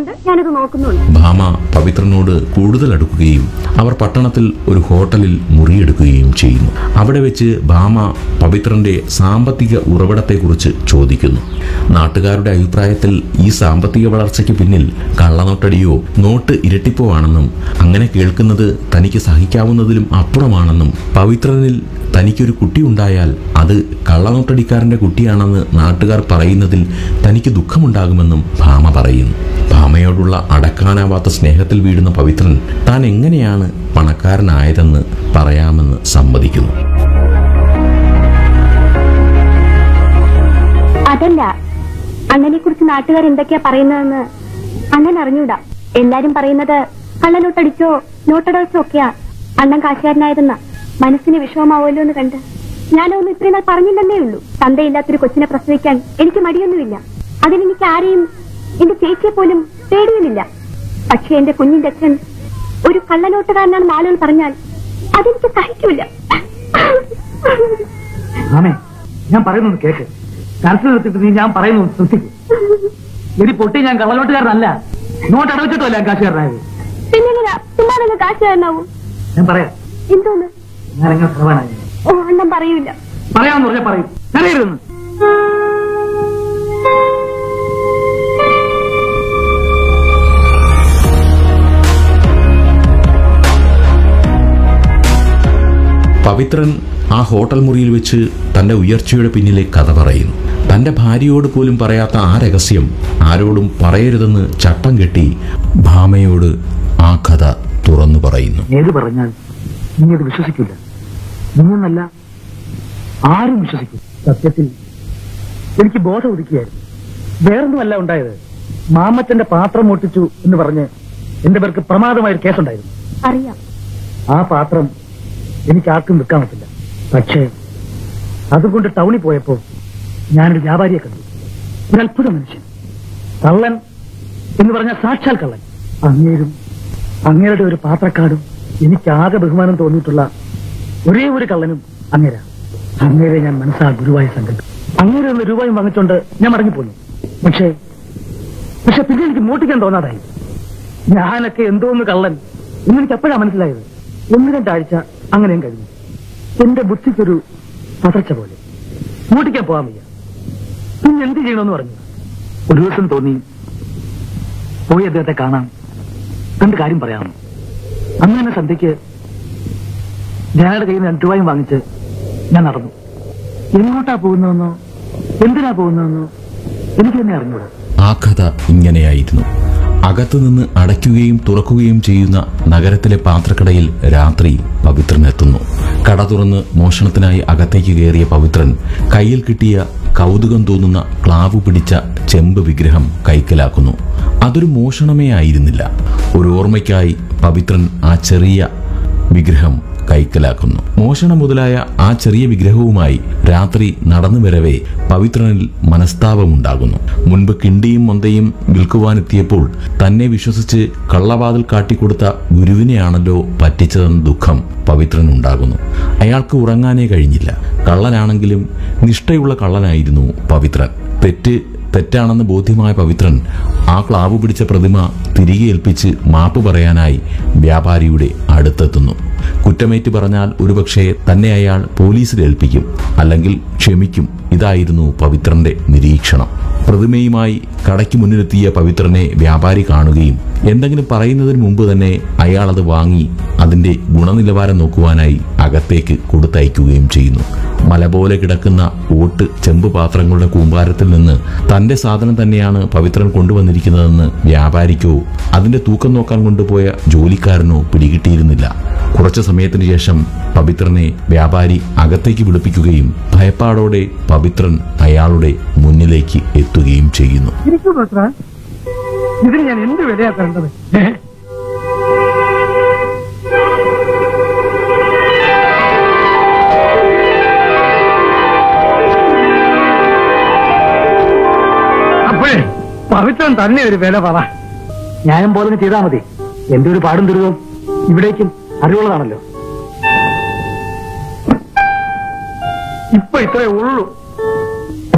അതുകൊണ്ട് ഞാനത് നോക്കുന്നുള്ളൂ. ഭാമ പവിത്രനോട് കൂടുതൽ അടുക്കുകയും അവർ പട്ടണത്തിൽ ഒരു ഹോട്ടലിൽ മുറിയെടുക്കുകയും ചെയ്യുന്നു. അവിടെ വെച്ച് ഭാമ പവിത്രന്റെ സാമ്പത്തിക ഉറവിടത്തെക്കുറിച്ച് ചോദിക്കുന്നു. നാട്ടുകാരുടെ അഭിപ്രായത്തിൽ ഈ സാമ്പത്തിക വളർച്ചയ്ക്ക് പിന്നിൽ കള്ളനോട്ടടിയോ നോട്ട് ഇരട്ടിപ്പോ ആണെന്നും അങ്ങനെ കേൾക്കുന്നത് തനിക്ക് സഹിക്കാവുന്നതിലും അപ്പുറമാണെന്നും പവിത്രനിൽ തനിക്കൊരു കുട്ടി ഉണ്ടായാൽ അത് കള്ളനോട്ടടിക്കാരന്റെ കുട്ടിയാണെന്ന് നാട്ടുകാർ പറയുന്നതിൽ തനിക്ക് ദുഃഖമുണ്ടാകുമെന്നും ഭാമ പറയുന്നു. ഭാമയോടുള്ള അടക്കാനാവാത്ത സ്നേഹത്തിൽ വീഴുന്ന പവിത്രൻ താൻ എങ്ങനെയാണ് പണക്കാരനായതെന്ന് പറയാമെന്ന് സമ്മതിക്കുന്നു. അതല്ല, അണ്ണനെ കുറിച്ച് നാട്ടുകാർ എന്തൊക്കെയാ പറയുന്നതെന്ന് അണ്ണൻ അറിഞ്ഞൂടാ. എല്ലാരും പറയുന്നത് കള്ളനോട്ടടിച്ചോ നോട്ടടച്ചോ ഒക്കെയാ അണ്ണൻ കാശുകാരനായതെന്ന. മനസ്സിന് വിഷമമാവുമല്ലോ എന്ന് കണ്ട് ഞാനൊന്നും ഇത്രയും നാൾ പറഞ്ഞില്ലെന്നേ ഉള്ളൂ. തന്തയില്ലാത്തൊരു കൊച്ചിനെ പ്രസവിക്കാൻ എനിക്ക് മടിയൊന്നുമില്ല. അതിനെനിക്ക് ആരെയും, എന്റെ ചേച്ചിയെ പോലും പേടിയുമില്ല. പക്ഷെ എന്റെ കുഞ്ഞിന്റെ അച്ഛൻ ഒരു കള്ളനോട്ടുകാരനാണെന്ന് ആളുകൾ പറഞ്ഞാൽ അതെനിക്ക് സഹിക്കില്ല. ഞാൻ പറയുന്നത് കേക്ക്. കരച്ചിൽ നിർത്തിട്ട് നീ ഞാൻ പറയുന്നു ശ്രദ്ധിക്കും. ഇനി പൊട്ടി ഞാൻ കള്ളനോട്ടുകാരനല്ല, നോട്ട് അടവച്ചിട്ടല്ല ഞാൻ കാശുകാരനായത്. പിന്നെങ്ങനെയാ ചുമ്മാ കാശുകാരനാവും? ഞാൻ പറയാം. എന്തോന്ന്? ഞാൻ എങ്ങനെ സർവാനായി? ഓ, അണ്ണൻ പറയൂല. പറയാമെന്ന് പറഞ്ഞാൽ പറയും. കരയരുതെന്ന്. പവിത്രൻ ആ ഹോട്ടൽ മുറിയിൽ വെച്ച് തന്റെ ഉയർച്ചയുടെ പിന്നിലെ കഥ പറയുന്നു. തന്റെ ഭാര്യയോട് പോലും പറയാത്ത ആ രഹസ്യം ആരോടും പറയരുതെന്ന് ചട്ടം കെട്ടി ഭാമയോട് ആ കഥ തുറന്നു പറയുന്നു. ഏത് പറഞ്ഞാൽ നീ അത് വിശ്വസിക്കില്ല. നീന്നല്ല, ആരും വിശ്വസിക്കും. സത്യത്തിൽ എനിക്ക് ബോധം ഒതുക്കിയായിരുന്നു. വേറൊന്നുമല്ല ഉണ്ടായത്. മാമച്ചന്റെ പാത്രം ഒട്ടിച്ചു എന്ന് പറഞ്ഞ് എന്റെ പേർക്ക് പ്രമാദമായൊരു കേസുണ്ടായിരുന്നു. അറിയാം. ആ പാത്രം എനിക്ക് ആർക്കും വിൽക്കാൻ പറ്റില്ല. പക്ഷേ അതുകൊണ്ട് ടൗണിൽ പോയപ്പോ ഞാനൊരു വ്യാപാരിയെ കണ്ടു. ഒരു അത്ഭുത മനുഷ്യൻ. കള്ളൻ എന്ന് പറഞ്ഞ സാക്ഷാൽ കള്ളൻ. അങ്ങേരുടെ ഒരു പാത്രക്കാടും എനിക്കാകെ ബഹുമാനം തോന്നിയിട്ടുള്ള ഒരേ ഒരു കള്ളനും അങ്ങേര. അങ്ങേരെ ഞാൻ മനസ്സാ ഗുരുവായി സങ്കല്പിച്ചു. അങ്ങേരെ ഒന്ന് രൂപയും വാങ്ങിച്ചോണ്ട് ഞാൻ മടങ്ങിപ്പോന്നു. പക്ഷേ പിന്നെ എനിക്ക് മോട്ടിക്കാൻ തോന്നാതായി. ഞാനൊക്കെ എന്തോന്ന് കള്ളൻ എന്നെനിക്ക് എപ്പോഴാ മനസ്സിലായത്. 1-2 ആഴ്ച അങ്ങനെയും കഴിഞ്ഞു. എന്റെ ബുദ്ധിക്കൊരു പതർച്ച പോലെ. മോട്ടിക്കാൻ പോകാൻ വയ്യ. പിന്നെ എന്ത് ചെയ്യണമെന്ന് പറഞ്ഞു. ഒരു ദിവസം തോന്നി പോയി അദ്ദേഹത്തെ കാണാം, കണ്ട് കാര്യം പറയാമെന്ന്. അങ്ങനെ സന്ധ്യയ്ക്ക് ജനയുടെ കയ്യിൽ നിന്ന് 2 രൂപയും വാങ്ങിച്ച് ഞാൻ നടന്നു. എങ്ങോട്ടാ പോകുന്നതെന്നോ എന്തിനാ പോകുന്നതെന്നോ എനിക്ക് തന്നെ അറിഞ്ഞൂടാ. ആ കഥ ഇങ്ങനെയായിരുന്നു. അകത്തുനിന്ന് അടയ്ക്കുകയും തുറക്കുകയും ചെയ്യുന്ന നഗരത്തിലെ പാത്രക്കടയിൽ രാത്രി പവിത്രൻ എത്തുന്നു. കട തുറന്ന് മോഷണത്തിനായി അകത്തേക്ക് കയറിയ പവിത്രൻ കയ്യിൽ കിട്ടിയ കൗതുകം തോന്നുന്ന ക്ലാവ് പിടിച്ച ചെമ്പ് വിഗ്രഹം കൈക്കലാക്കുന്നു. അതൊരു മോഷണമേ ആയിരുന്നില്ല. ഒരു ഓർമ്മയ്ക്കായി പവിത്രൻ ആ ചെറിയ വിഗ്രഹം കൈക്കലാക്കുന്നു. മോഷണം മുതലായ ആ ചെറിയ വിഗ്രഹവുമായി രാത്രി നടന്നു വരവേ പവിത്രനിൽ മനസ്താപമുണ്ടാകുന്നു. മുൻപ് കിണ്ടിയും മൊന്തയും വിൽക്കുവാനെത്തിയപ്പോൾ തന്നെ വിശ്വസിച്ച് കള്ളവാതിൽ കാട്ടിക്കൊടുത്ത ഗുരുവിനെയാണല്ലോ പറ്റിച്ചതെന്ന ദുഃഖം പവിത്രനുണ്ടാകുന്നു. അയാൾക്ക് ഉറങ്ങാനേ കഴിഞ്ഞില്ല. കള്ളനാണെങ്കിലും നിഷ്ഠയുള്ള കള്ളനായിരുന്നു പവിത്രൻ. തെറ്റാണെന്ന് ബോധ്യമായ പവിത്രൻ ആ ക്ലാവ് പിടിച്ച പ്രതിമ തിരികെ ഏൽപ്പിച്ച് മാപ്പ് പറയാനായി വ്യാപാരിയുടെ അടുത്തെത്തുന്നു. കുറ്റമേറ്റ് പറഞ്ഞാൽ ഒരുപക്ഷെ തന്നെ അയാൾ പോലീസിൽ ഏൽപ്പിക്കും, അല്ലെങ്കിൽ ക്ഷമിക്കും. ഇതായിരുന്നു പവിത്രന്റെ നിരീക്ഷണം. പ്രതിമയുമായി കടയ്ക്ക് മുന്നിലെത്തിയ പവിത്രനെ വ്യാപാരി കാണുകയും എന്തെങ്കിലും പറയുന്നതിന് മുമ്പ് തന്നെ അയാൾ അത് വാങ്ങി അതിന്റെ ഗുണനിലവാരം നോക്കുവാനായി അകത്തേക്ക് കൊടുത്തയക്കുകയും ചെയ്യുന്നു. മല പോലെ കിടക്കുന്ന ഓട്ട് ചെമ്പ് പാത്രങ്ങളുടെ കൂമ്പാരത്തിൽ നിന്ന് തന്റെ സാധനം തന്നെയാണ് പവിത്രൻ കൊണ്ടുവന്നിരിക്കുന്നതെന്ന് വ്യാപാരിക്കോ അതിന്റെ തൂക്കം നോക്കാൻ കൊണ്ടുപോയ ജോലിക്കാരനോ പിടികിട്ടിയിരുന്നില്ല. കുറച്ചു സമയത്തിന് ശേഷം പവിത്രനെ വ്യാപാരി അകത്തേക്ക് വിളിപ്പിക്കുകയും ഭയപ്പാടോടെ പവിത്രൻ അയാളുടെ മുന്നിലേക്ക് എത്തുകയും ചെയ്യുന്നു. ഇതിന് ഞാൻ എന്ത് വിലയാ തരേണ്ടത്? അപ്പോഴേ പവിത്രൻ തന്നെ ഒരു വില പറ. ന്യായം പോലെ ചെയ്താൽ മതി. എന്റെ ഒരു പാടും ദുരിതവും ഇവിടേക്കും അറിവുള്ളതാണല്ലോ. ഇപ്പൊ ഇത്രേ ഉള്ളൂ.